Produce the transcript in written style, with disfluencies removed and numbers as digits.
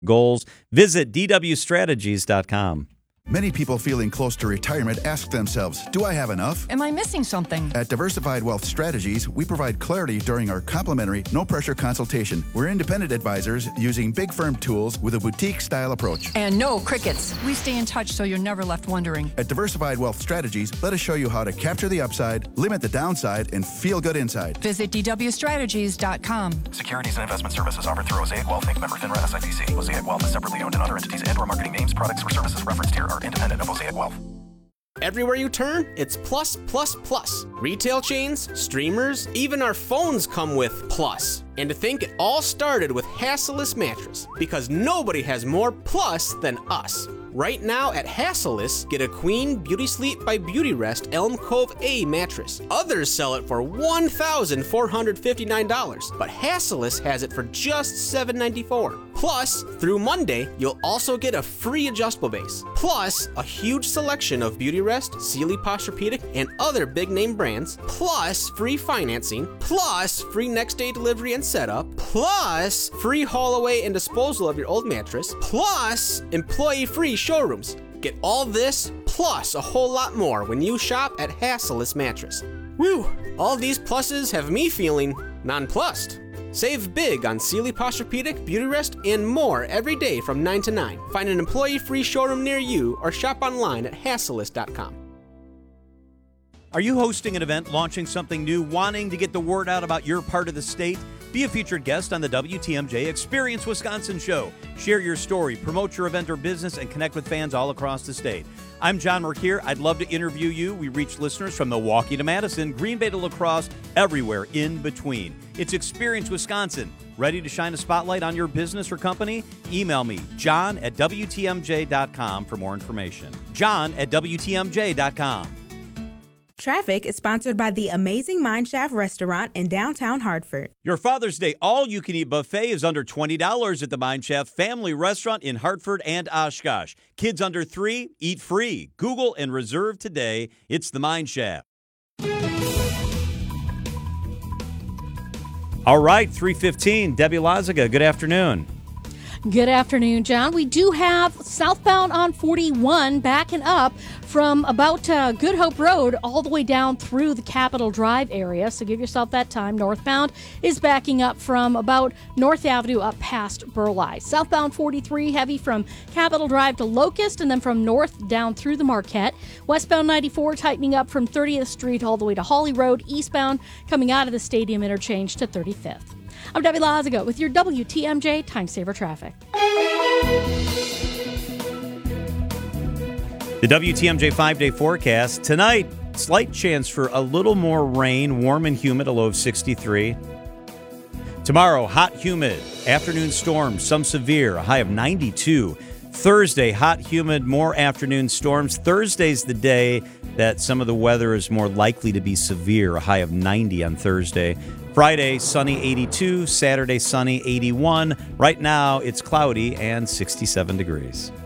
goals. Visit dwstrategies.com. Many people feeling close to retirement ask themselves, do I have enough? Am I missing something? At Diversified Wealth Strategies, we provide clarity during our complimentary, no-pressure consultation. We're independent advisors using big firm tools with a boutique-style approach. And no crickets. We stay in touch so you're never left wondering. At Diversified Wealth Strategies, let us show you how to capture the upside, limit the downside, and feel good inside. Visit dwstrategies.com. Securities and investment services offered through Mosaic Wealth Inc. Member FINRA SIPC. Mosaic Wealth is separately owned, and other entities and/or marketing names, products, or services referenced here are independent of Mosaic Wealth. Everywhere you turn, it's plus, plus, plus. Retail chains, streamers, even our phones come with plus. And to think it all started with Hassellus Mattress, because nobody has more plus than us. Right now at Hassellus, get a Queen Beauty Sleep by Beautyrest Elm Cove A mattress. Others sell it for $1,459, but Hassellus has it for just $794. Plus, through Monday, you'll also get a free adjustable base. Plus, a huge selection of Beautyrest, Sealy Posturepedic, and other big name brands. Plus, free financing. Plus, free next day delivery and setup. Plus, free haul away and disposal of your old mattress. Plus, employee free showrooms. Get all this plus a whole lot more when you shop at Hassellus Mattress. Woo! All these pluses have me feeling nonplussed. Save big on Sealy Posturepedic, Beautyrest, and more every day from 9 to 9. Find an employee-free showroom near you or shop online at hassellus.com. Are you hosting an event, launching something new, wanting to get the word out about your part of the state? Be a featured guest on the WTMJ Experience Wisconsin show. Share your story, promote your event or business, and connect with fans all across the state. I'm John Merkier. I'd love to interview you. We reach listeners from Milwaukee to Madison, Green Bay to La Crosse, everywhere in between. It's Experience Wisconsin. Ready to shine a spotlight on your business or company? Email me, john@wtmj.com for more information. john@wtmj.com. Traffic is sponsored by the Amazing Mineshaft Restaurant in downtown Hartford. Your Father's Day all-you-can-eat buffet is under $20 at the Mineshaft Family Restaurant in Hartford and Oshkosh. Kids under 3, eat free. Google and reserve today. It's the Mineshaft. All right, 3:15. Debbie Lazaga, good afternoon. Good afternoon, John. We do have southbound on 41 backing up from about Good Hope Road all the way down through the Capitol Drive area, so give yourself that time. Northbound is backing up from about North Avenue up past Burleigh. Southbound 43 heavy from Capitol Drive to Locust, and then from north down through the Marquette. Westbound 94 tightening up from 30th Street all the way to Hawley Road. Eastbound coming out of the Stadium Interchange to 35th. I'm Debbie Lazaga with your WTMJ Time Saver Traffic. The WTMJ 5-day forecast. Tonight, slight chance for a little more rain, warm and humid, a low of 63. Tomorrow, hot, humid, afternoon storms, some severe, a high of 92. Thursday, hot, humid, more afternoon storms. Thursday's the day that some of the weather is more likely to be severe, a high of 90 on Thursday. Friday, sunny 82. Saturday, sunny 81. Right now, it's cloudy and 67 degrees.